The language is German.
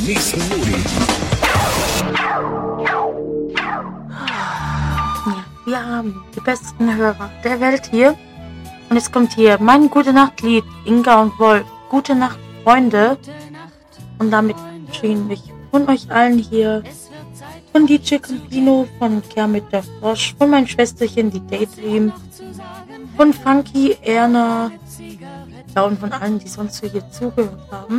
Nächsten Modi. Ja, wir haben die besten Hörer der Welt hier. Und es kommt hier mein Gute-Nacht-Lied, Inga und Wolf. Gute Nacht, Freunde. Und damit verabschieden mich von euch allen hier. Von DJ Campino, von Kermit der Frosch, von meinem Schwesterchen, die Daydream, von Funky, Erna, ja, und von allen, die sonst hier zugehört haben.